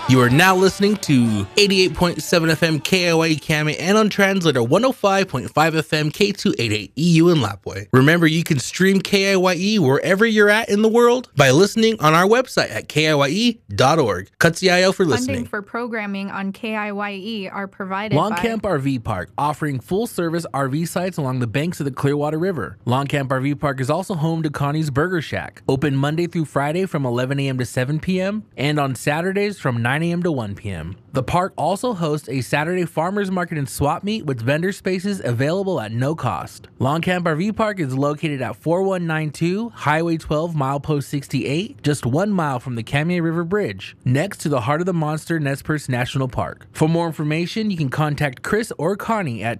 You are now listening to 88.7 FM KIYE Kame and on translator 105.5 FM K288 EU in Lapwai. Remember, you can stream KIYE wherever you're at in the world by listening on our website at KIYE.org. Katsiayo for listening. Funding for programming on KIYE are provided Long by Camp RV Park, offering full-service RV sites along the banks of the Clearwater River. Long Camp RV Park is also home to Connie's Burger Shack, open Monday through Friday from 11 a.m. to 7 p.m. and on Saturdays from 9 a.m. to 1 p.m. The park also hosts a Saturday farmers market and swap meet with vendor spaces available at no cost. Long Camp RV Park is located at 4192 Highway 12 Milepost 68, just 1 mile from the Kamiah River Bridge, next to the Heart of the Monster Nez Perce National Park. For more information, you can contact Chris or Connie at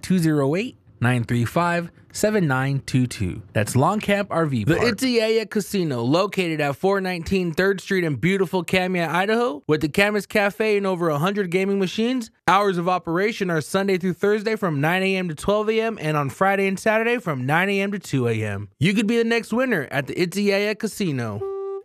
208-935-7922. That's Long Camp RV Park. The Itiyaya Casino, located at 419 3rd Street in beautiful Kamiah, Idaho, with the Camas Cafe and over 100 gaming machines. Hours of operation are Sunday through Thursday from 9 a.m. to 12 a.m. and on Friday and Saturday from 9 a.m. to 2 a.m. You could be the next winner at the Itiyaya Casino.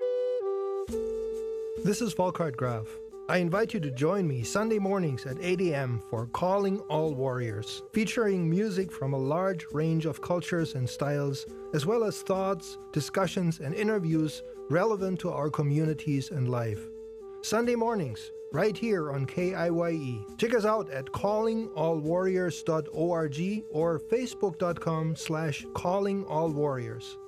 This is Volkart Graf. I invite you to join me Sunday mornings at 8 a.m. for Calling All Warriors, featuring music from a large range of cultures and styles, as well as thoughts, discussions, and interviews relevant to our communities and life. Sunday mornings, right here on KIYE. Check us out at callingallwarriors.org or facebook.com/callingallwarriors.